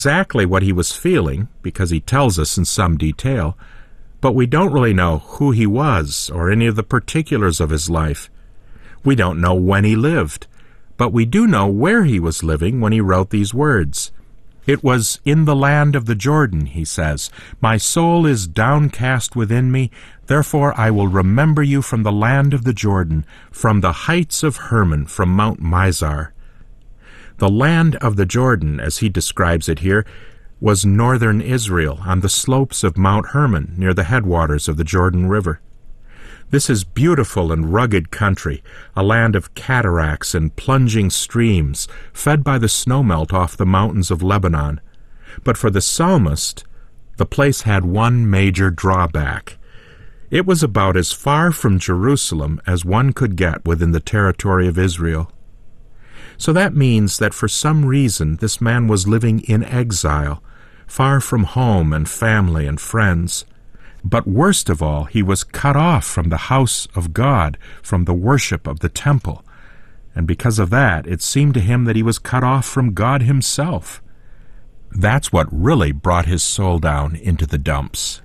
exactly what he was feeling, because he tells us in some detail, but we don't really know who he was or any of the particulars of his life. We don't know when he lived, but we do know where he was living when he wrote these words. It was in the land of the Jordan, he says. My soul is downcast within me, therefore I will remember you from the land of the Jordan, from the heights of Hermon, from Mount Mizar. The land of the Jordan, as he describes it here, was northern Israel, on the slopes of Mount Hermon, near the headwaters of the Jordan River. This is beautiful and rugged country, a land of cataracts and plunging streams, fed by the snowmelt off the mountains of Lebanon. But for the psalmist, the place had one major drawback. It was about as far from Jerusalem as one could get within the territory of Israel. So that means that for some reason this man was living in exile, far from home and family and friends. But worst of all, he was cut off from the house of God, from the worship of the temple. And because of that, it seemed to him that he was cut off from God himself. That's what really brought his soul down into the dumps.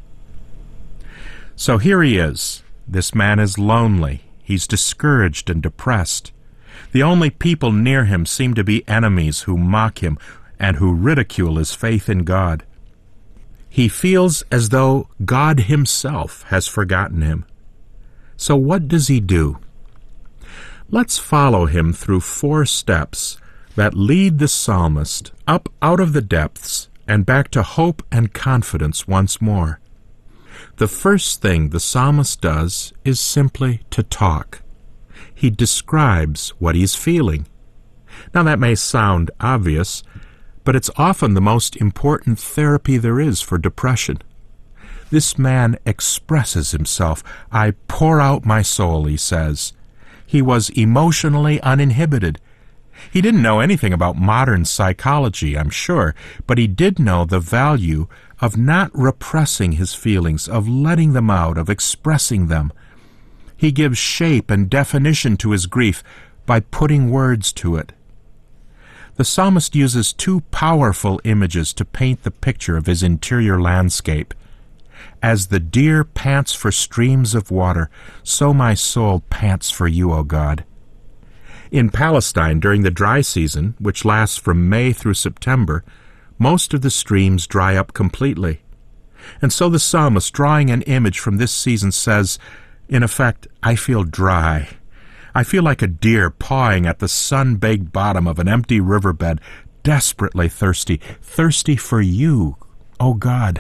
So here he is. This man is lonely. He's discouraged and depressed. The only people near him seem to be enemies who mock him and who ridicule his faith in God. He feels as though God himself has forgotten him. So what does he do? Let's follow him through 4 steps that lead the psalmist up out of the depths and back to hope and confidence once more. The first thing the psalmist does is simply to talk. He describes what he's feeling. Now that may sound obvious, but it's often the most important therapy there is for depression. This man expresses himself. I pour out my soul, he says. He was emotionally uninhibited. He didn't know anything about modern psychology, I'm sure, but he did know the value of not repressing his feelings, of letting them out, of expressing them. He gives shape and definition to his grief by putting words to it. The psalmist uses 2 powerful images to paint the picture of his interior landscape. As the deer pants for streams of water, so my soul pants for you, O God. In Palestine, during the dry season, which lasts from May through September, most of the streams dry up completely. And so the psalmist, drawing an image from this season, says, in effect, I feel dry. I feel like a deer pawing at the sun-baked bottom of an empty riverbed, desperately thirsty, thirsty for you, O God.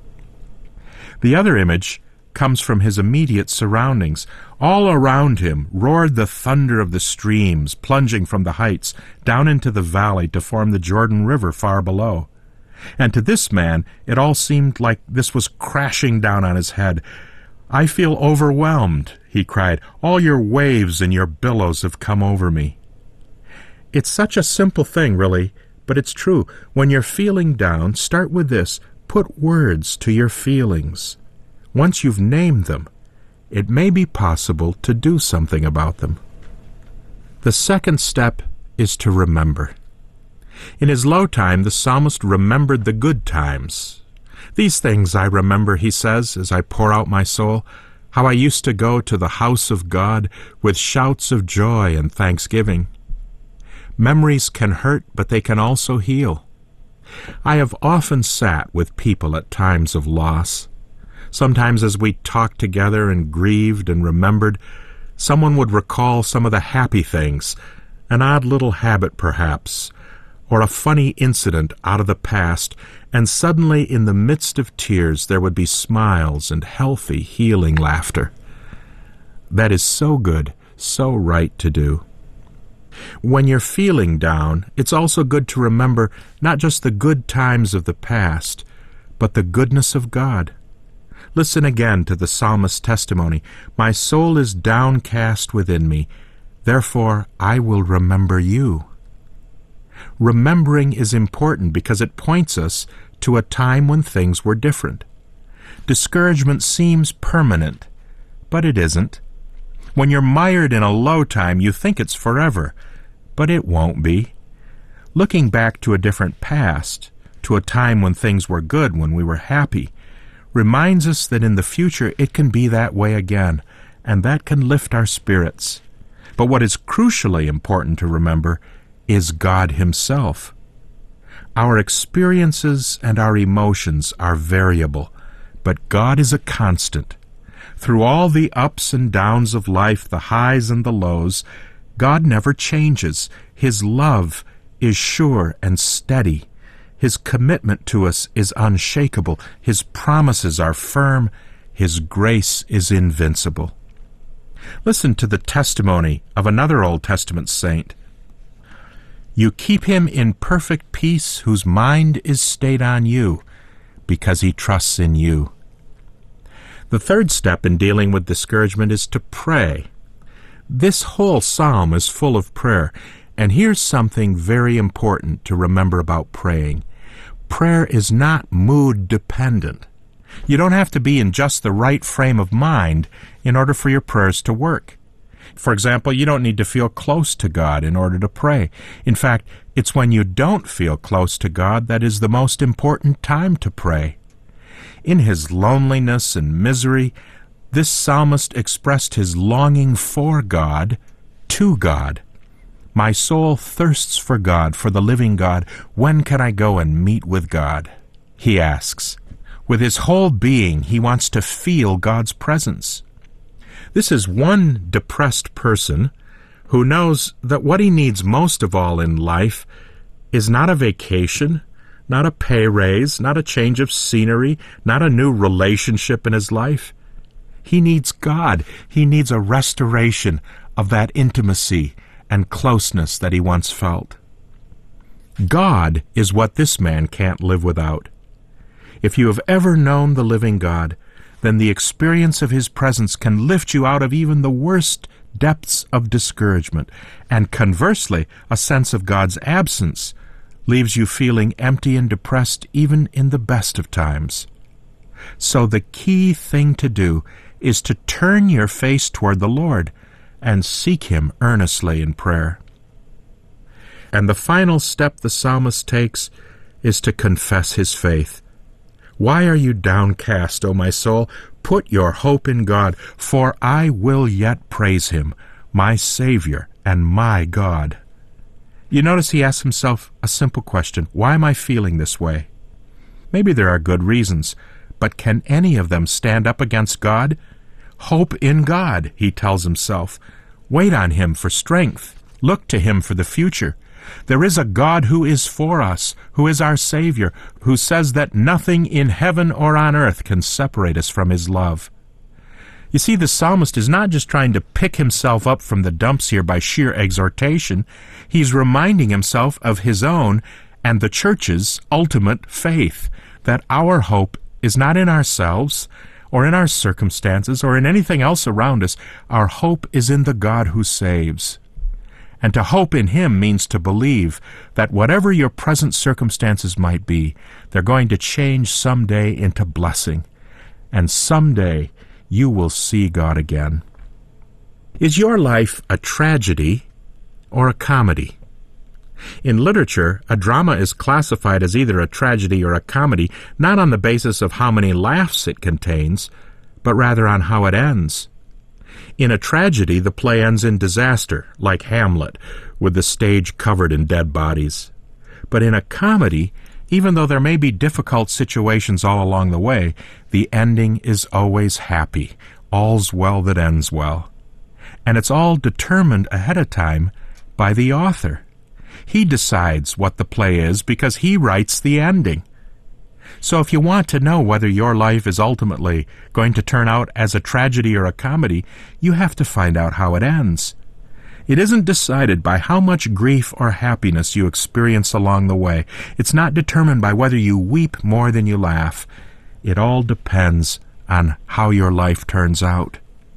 The other image comes from his immediate surroundings. All around him roared the thunder of the streams, plunging from the heights down into the valley to form the Jordan River far below. And to this man, it all seemed like this was crashing down on his head. I feel overwhelmed, he cried. All your waves and your billows have come over me. It's such a simple thing, really, but it's true. When you're feeling down, start with this. Put words to your feelings. Once you've named them, it may be possible to do something about them. The second step is to remember. In his low time, the psalmist remembered the good times. These things I remember, he says, as I pour out my soul, how I used to go to the house of God with shouts of joy and thanksgiving. Memories can hurt, but they can also heal. I have often sat with people at times of loss. Sometimes as we talked together and grieved and remembered, someone would recall some of the happy things, an odd little habit perhaps, or a funny incident out of the past, and suddenly in the midst of tears there would be smiles and healthy, healing laughter. That is so good, so right to do. When you're feeling down, it's also good to remember not just the good times of the past, but the goodness of God. Listen again to the psalmist's testimony. My soul is downcast within me, therefore I will remember you. Remembering is important because it points us to a time when things were different. Discouragement seems permanent, but it isn't. When you're mired in a low time, you think it's forever, but it won't be. Looking back to a different past to a time when things were good, when we were happy, reminds us that in the future it can be that way again, and that can lift our spirits. But what is crucially important to remember is God Himself. Our experiences and our emotions are variable, but God is a constant. Through all the ups and downs of life, the highs and the lows, God never changes. His love is sure and steady. His commitment to us is unshakable. His promises are firm. His grace is invincible. Listen to the testimony of another Old Testament saint. You keep him in perfect peace whose mind is stayed on you, because he trusts in you. The third step in dealing with discouragement is to pray. This whole psalm is full of prayer, and here's something very important to remember about praying. Prayer is not mood-dependent. You don't have to be in just the right frame of mind in order for your prayers to work. For example, you don't need to feel close to God in order to pray. In fact, it's when you don't feel close to God that is the most important time to pray. In his loneliness and misery, this psalmist expressed his longing for God to God. My soul thirsts for God, for the living God. When can I go and meet with God? He asks. With his whole being, he wants to feel God's presence. This is one depressed person who knows that what he needs most of all in life is not a vacation, not a pay raise, not a change of scenery, not a new relationship in his life. He needs God. He needs a restoration of that intimacy and closeness that he once felt. God is what this man can't live without. If you have ever known the living God, then the experience of His presence can lift you out of even the worst depths of discouragement, and conversely, a sense of God's absence leaves you feeling empty and depressed even in the best of times. So the key thing to do is to turn your face toward the Lord and seek Him earnestly in prayer. And the final step the psalmist takes is to confess his faith. Why are you downcast, O my soul? Put your hope in God, for I will yet praise Him, my Savior and my God. You notice he asks himself a simple question. Why am I feeling this way? Maybe there are good reasons, but can any of them stand up against God? Hope in God, he tells himself. Wait on Him for strength. Look to Him for the future. There is a God who is for us, who is our Savior, who says that nothing in heaven or on earth can separate us from His love. You see, the psalmist is not just trying to pick himself up from the dumps here by sheer exhortation. He's reminding himself of his own and the church's ultimate faith, that our hope is not in ourselves or in our circumstances or in anything else around us. Our hope is in the God who saves. And to hope in Him means to believe that whatever your present circumstances might be, they're going to change someday into blessing. And someday you will see God again. Is your life a tragedy or a comedy? In literature, a drama is classified as either a tragedy or a comedy, not on the basis of how many laughs it contains, but rather on how it ends. In a tragedy, the play ends in disaster, like Hamlet, with the stage covered in dead bodies. But in a comedy, even though there may be difficult situations all along the way, the ending is always happy. All's well that ends well. And it's all determined ahead of time by the author. He decides what the play is because he writes the ending. So if you want to know whether your life is ultimately going to turn out as a tragedy or a comedy, you have to find out how it ends. It isn't decided by how much grief or happiness you experience along the way. It's not determined by whether you weep more than you laugh. It all depends on how your life turns out.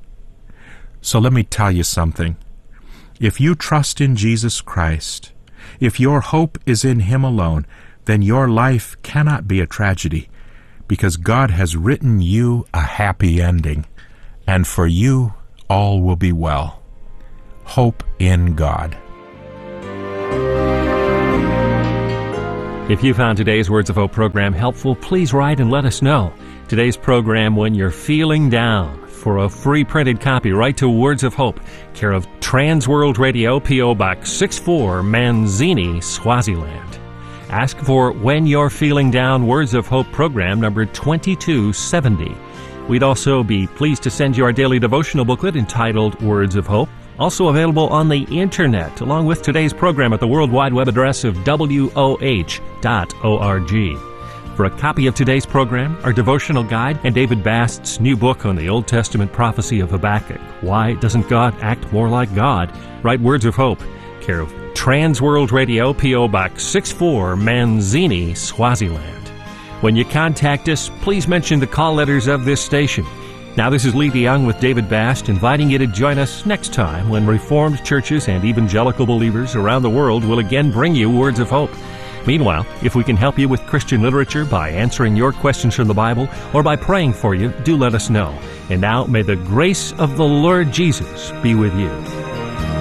So let me tell you something. If you trust in Jesus Christ, if your hope is in Him alone, then your life cannot be a tragedy, because God has written you a happy ending, and for you all will be well. Hope in God. If you found today's Words of Hope program helpful, please write and let us know. Today's program, When You're Feeling Down. For a free printed copy, write to Words of Hope, care of Trans World Radio, P.O. Box 64, Manzini, Swaziland. Ask for When You're Feeling Down Words of Hope program number 2270. We'd also be pleased to send you our daily devotional booklet entitled Words of Hope, also available on the Internet, along with today's program at the World Wide Web address of WOH.org. For a copy of today's program, our devotional guide, and David Bast's new book on the Old Testament prophecy of Habakkuk, Why Doesn't God Act More Like God? Write Words of Hope, care of Trans World Radio, P.O. Box 64, Manzini, Swaziland. When you contact us, please mention the call letters of this station. Now, this is Lee DeYoung with David Bast, inviting you to join us next time when Reformed churches and evangelical believers around the world will again bring you Words of Hope. Meanwhile, if we can help you with Christian literature by answering your questions from the Bible or by praying for you, do let us know. And now, may the grace of the Lord Jesus be with you.